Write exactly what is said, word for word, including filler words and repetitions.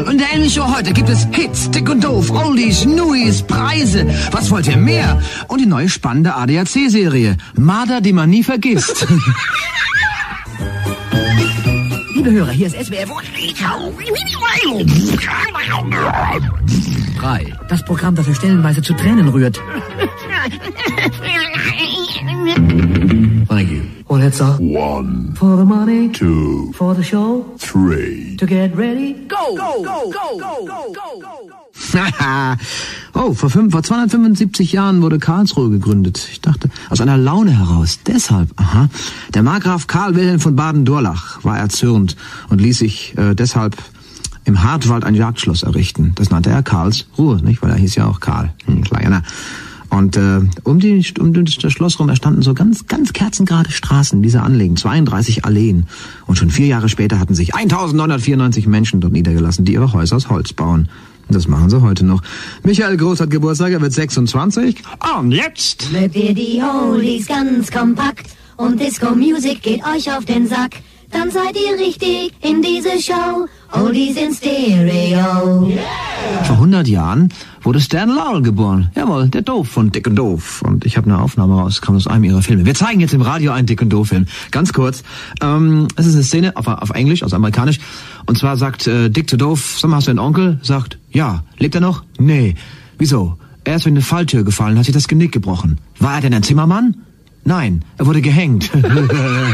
Und in der Elmi-Show heute gibt es Hits, dick und doof, Oldies, Newies, Preise. Was wollt ihr mehr? Und die neue spannende A D A C-Serie. Marder, die man nie vergisst. Liebe Hörer, hier ist S W F drei. Das Programm, das er stellenweise zu Tränen rührt. Thank you. Well, that's all. One. For the money. Two. For the show. Three. To get ready. Go! Go! Go! Go! Go! Go! Go! Oh, vor, fünf, vor zweihundertfünfundsiebzig Jahren wurde Karlsruhe gegründet. Ich dachte, aus einer Laune heraus. Deshalb, aha. Der Markgraf Karl Wilhelm von Baden-Durlach war erzürnt und ließ sich äh, deshalb im Hartwald ein Jagdschloss errichten. Das nannte er Karlsruhe, nicht? Weil er hieß ja auch Karl. Hm, kleiner. Und äh, um, die, um das Schloss rum erstanden so ganz, ganz kerzengerade Straßen dieser Anlegen, zweiunddreißig Alleen. Und schon vier Jahre später hatten sich eintausendneunhundertvierundneunzig Menschen dort niedergelassen, die ihre Häuser aus Holz bauen. Und das machen sie heute noch. Michael Groß hat Geburtstag, er wird sechsundzwanzig. Und jetzt mögt ihr die Oldies ganz kompakt und Disco-Music geht euch auf den Sack. Dann seid ihr richtig in diese Show. Oldies in Stereo. Yeah. Vor hundert Jahren wurde Stan Laurel geboren. Jawohl, der Doof von Dick und Doof. Und ich habe eine Aufnahme raus, kam aus einem ihrer Filme. Wir zeigen jetzt im Radio einen Dick und Doof-Film. Ganz kurz. Ähm, es ist eine Szene auf, auf Englisch, aus Amerikanisch. Und zwar sagt äh, Dick zu Doof, sag mal, hast du einen Onkel? Sagt, ja. Lebt er noch? Nee. Wieso? Er ist in eine Falltür gefallen, hat sich das Genick gebrochen. War er denn ein Zimmermann? Nein, er wurde gehängt.